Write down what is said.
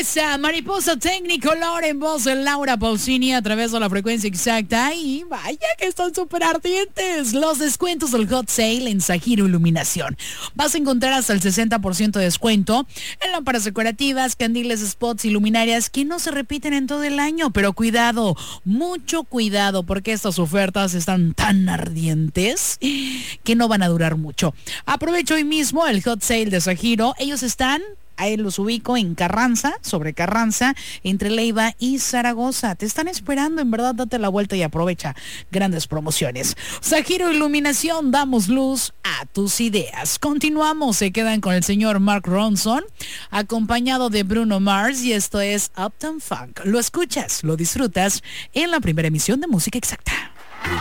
esa mariposa Technicolor en voz de Laura Pausini a través de la frecuencia exacta. Y vaya que están súper ardientes los descuentos del Hot Sale en Zahiro Iluminación. Vas a encontrar hasta el 60% de descuento en lámparas decorativas, candiles, spots y luminarias que no se repiten en todo el año. Pero cuidado, mucho cuidado, porque estas ofertas están tan ardientes que no van a durar mucho. Aprovecho hoy mismo el Hot Sale de Zahiro. Ellos están... Ahí los ubico en Carranza, sobre Carranza, entre Leiva y Zaragoza. Te están esperando, en verdad, date la vuelta y aprovecha grandes promociones. Zahiro Iluminación, damos luz a tus ideas. Continuamos, se quedan con el señor Mark Ronson, acompañado de Bruno Mars, y esto es Uptown Funk. Lo escuchas, lo disfrutas en la primera emisión de Música Exacta.